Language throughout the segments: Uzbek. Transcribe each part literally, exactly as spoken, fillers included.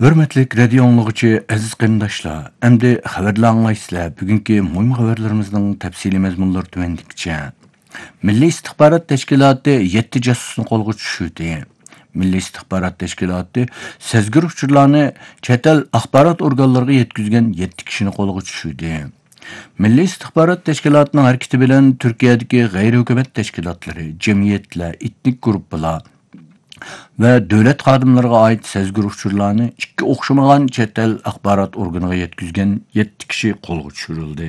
Hürmetlik radio anlıqçı aziz qarindoshlar, endi xabarlar anglaysizlar. Bugungi muhim xabarlarimizning tafsili mazmunlari tuvandikcha. Milliy istixborot tashkiloti yetti jasusni qo'lga tushirdi. Milliy istixborot tashkiloti sezgir uchurlarni chet el axborot organlariga yetkazgan yetti kishini qo'lga tushirdi. Milliy istixborot tashkilotining harakati bilan Turkiyadagi g'ayri-hukumat tashkilotlari, jamiyatlar, etnik guruhlar ve devlet xodimlariga ait sezgir uchurlarni ikki o'xshamagan chet el axborot organiga yetkazgan yetti kishi qo'lga tushirildi.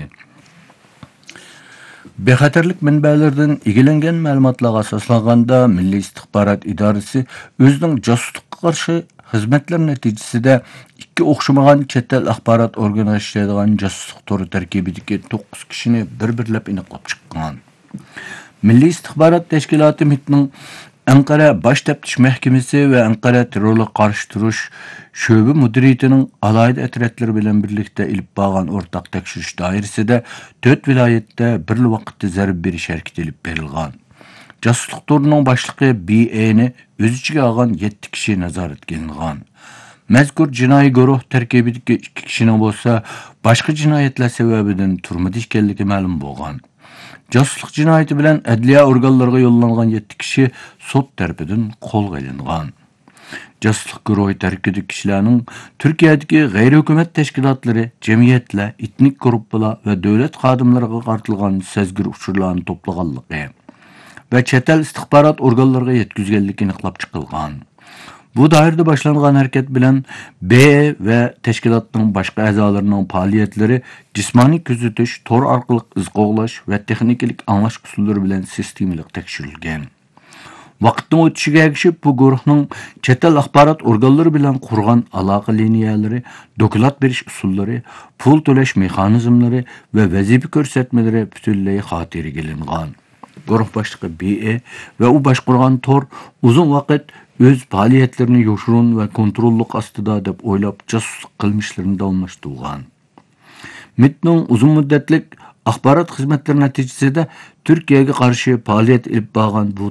Bexatarlik manbalardan egilengen ma'lumotlarga asoslanganda Milliy istixborot idorasi o'zining josuslikqa qarshi xizmatlar natijasida ikki o'xshamagan chet el axborot organiga ishlaydigan josuslik to'ri tarkibidagi to'qqiz kishini bir-birlab aniqlab chiqqan. Milliy istixborot tashkiloti MİT'ning Ankara Baş Teftiş Mahkemesi ve Ankara Terörle Karşı Duruş Şöbe Müdüriyeti'nin alayda etretleri bilen birlikte ilip bağlan ortak tekşiriş dairesinde dört vilayette bir vakitte zarb beriş hareket ilip berilgan. Casusluk torunun başlığı B E'ni öz içine alan yetti kişi nazaret gelingan. Mezkur cinayi guruh terkibideki iki kişinin olsa başka cinayetler sebebinden turmadı işgalliği ma'lum bo'lgan. Casusluk cinayeti bilen adliya organlarına yollangan yetti kişi sot tarafidan qo'lga olingan. Casusluk guruhi tarkibidagi kishilarning Türkiye'deki g'ayri-hukumat tashkilotlari, jamiyatlar, etnik guruhlar ve devlet xodimlariga qartilgan sezgir uchurlarni to'plaganligi ve chet el istixborot organlariga yetkazganligi aniqlab chiqilgan. Bu dairede başlangan hareket bilen B ve teşkilatının başka azalarının faaliyetleri cismani közetiş, tor arkalık iz qoğlaş ve texnikalik anlaş usulleri bilen sistemilik tekşirilgen. Vaqtning o'tishiga ergishib bu guruhning chet el axborot organlari bilan qurgan aloqa liniyalari, doklad berish usullari, pul to'lash mexanizmlari ve vazifa ko'rsatmalari butunlay xotiraga ilingan. Guruh başlığı B E ve u başqurgan tor uzun vaqt öz faaliyetlerini yoşurun ve kontrolluk astıda deb oylap casuslik qilmishlarini davomlashtirgan. MİT'ning uzun müddetlik axborot xizmatları neticesinde Türkiye'ye karşı faaliyet ilip bağlan bu